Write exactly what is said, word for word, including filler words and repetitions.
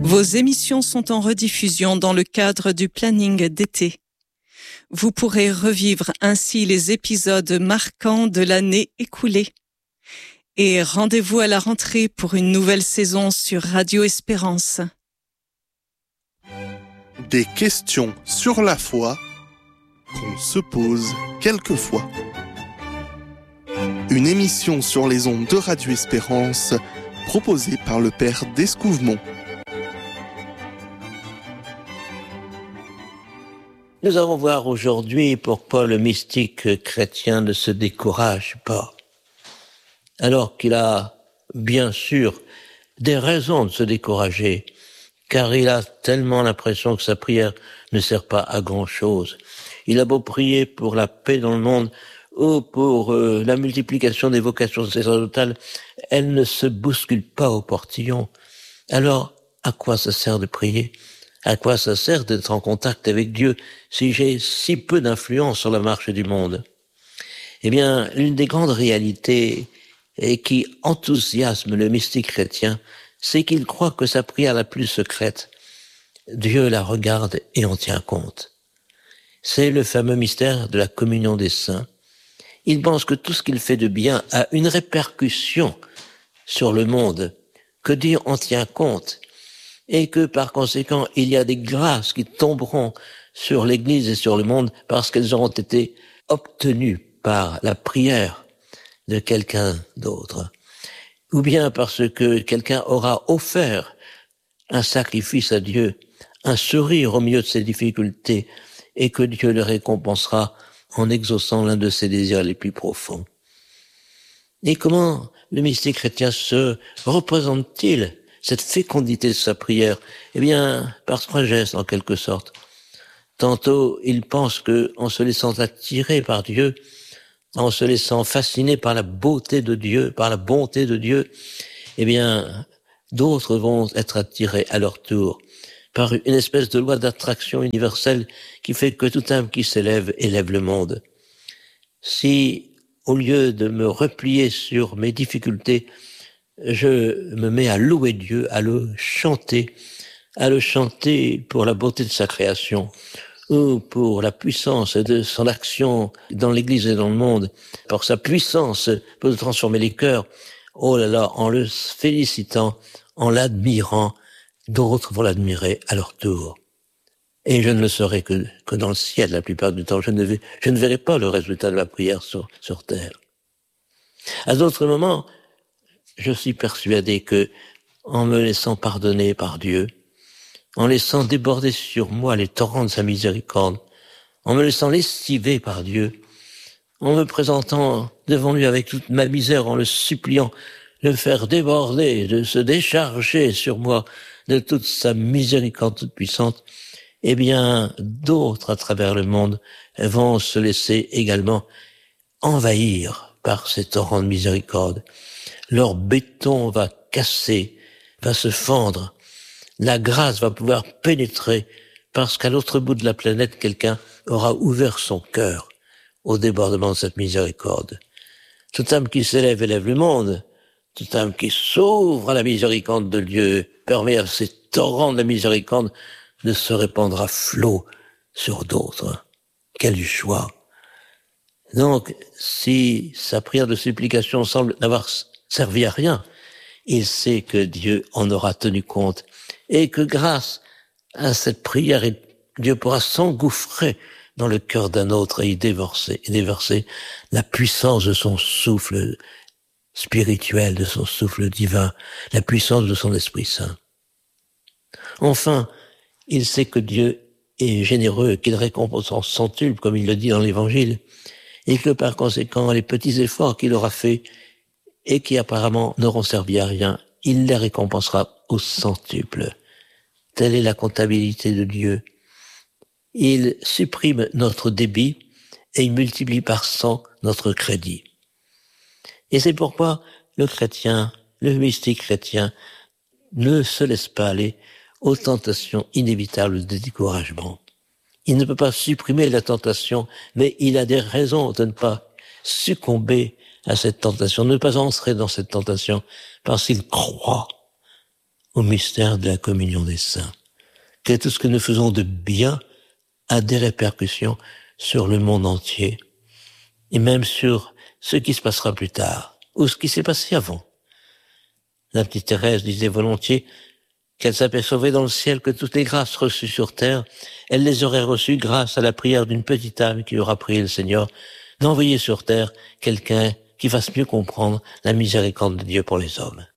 Vos émissions sont en rediffusion dans le cadre du planning d'été. Vous pourrez revivre ainsi les épisodes marquants de l'année écoulée. Et rendez-vous à la rentrée pour une nouvelle saison sur Radio Espérance. Des questions sur la foi qu'on se pose quelquefois. Une émission sur les ondes de Radio Espérance proposée par le père d'Escouvemont. Nous allons voir aujourd'hui pourquoi le mystique chrétien ne se décourage pas. Alors qu'il a, bien sûr, des raisons de se décourager, car il a tellement l'impression que sa prière ne sert pas à grand-chose. Il a beau prier pour la paix dans le monde ou pour euh, la multiplication des vocations sacerdotales, elle ne se bouscule pas au portillon. Alors, à quoi ça sert de prier ? À quoi ça sert d'être en contact avec Dieu si j'ai si peu d'influence sur la marche du monde ? Eh bien, l'une des grandes réalités et qui enthousiasme le mystique chrétien, c'est qu'il croit que sa prière la plus secrète, Dieu la regarde et en tient compte. C'est le fameux mystère de la communion des saints. Il pense que tout ce qu'il fait de bien a une répercussion sur le monde, que Dieu en tient compte, et que par conséquent, il y a des grâces qui tomberont sur l'Église et sur le monde parce qu'elles auront été obtenues par la prière de quelqu'un d'autre, ou bien parce que quelqu'un aura offert un sacrifice à Dieu, un sourire au milieu de ses difficultés, et que Dieu le récompensera en exaucant l'un de ses désirs les plus profonds. Et comment le mystique chrétien se représente-t-il cette fécondité de sa prière? Eh bien, par trois gestes, en quelque sorte. Tantôt, il pense que, en se laissant attirer par Dieu, en se laissant fasciner par la beauté de Dieu, par la bonté de Dieu, eh bien, d'autres vont être attirés à leur tour par une espèce de loi d'attraction universelle qui fait que toute âme qui s'élève élève le monde. Si, au lieu de me replier sur mes difficultés, je me mets à louer Dieu, à le chanter, à le chanter pour la beauté de sa création, ou pour la puissance de son action dans l'Église et dans le monde, par sa puissance pour transformer les cœurs. Oh là là, en le félicitant, en l'admirant, d'autres vont l'admirer à leur tour. Et je ne le saurai que, que dans le ciel la plupart du temps. Je ne, vais, je ne verrai pas le résultat de ma prière sur, sur terre. À d'autres moments, je suis persuadé que, en me laissant pardonner par Dieu, en laissant déborder sur moi les torrents de sa miséricorde, en me laissant lessiver par Dieu, en me présentant devant lui avec toute ma misère, en le suppliant de faire déborder, de se décharger sur moi de toute sa miséricorde toute puissante, eh bien, d'autres à travers le monde vont se laisser également envahir par ces torrents de miséricorde. Leur béton va casser, va se fendre. La grâce va pouvoir pénétrer parce qu'à l'autre bout de la planète, quelqu'un aura ouvert son cœur au débordement de cette miséricorde. Toute âme qui s'élève élève le monde. Toute âme qui s'ouvre à la miséricorde de Dieu permet à ces torrents de la miséricorde de se répandre à flot sur d'autres. Quel choix! Donc, si sa prière de supplication semble n'avoir servi à rien, il sait que Dieu en aura tenu compte et que grâce à cette prière, Dieu pourra s'engouffrer dans le cœur d'un autre et y déverser, y déverser la puissance de son souffle spirituel, de son souffle divin, la puissance de son Esprit Saint. Enfin, il sait que Dieu est généreux, qu'il récompense en centuple, comme il le dit dans l'Évangile, et que par conséquent, les petits efforts qu'il aura faits et qui apparemment n'auront servi à rien, il les récompensera au centuple. Telle est la comptabilité de Dieu. Il supprime notre débit et il multiplie par cent notre crédit. Et c'est pourquoi le chrétien, le mystique chrétien, ne se laisse pas aller aux tentations inévitables de découragement. Il ne peut pas supprimer la tentation, mais il a des raisons de ne pas succomber à cette tentation, ne pas entrer dans cette tentation, parce qu'il croit au mystère de la communion des saints. Que tout ce que nous faisons de bien a des répercussions sur le monde entier, et même sur ce qui se passera plus tard, ou ce qui s'est passé avant. La petite Thérèse disait volontiers qu'elle s'apercevait dans le ciel que toutes les grâces reçues sur terre, elle les aurait reçues grâce à la prière d'une petite âme qui aura prié le Seigneur d'envoyer sur terre quelqu'un qui fasse mieux comprendre la miséricorde de Dieu pour les hommes.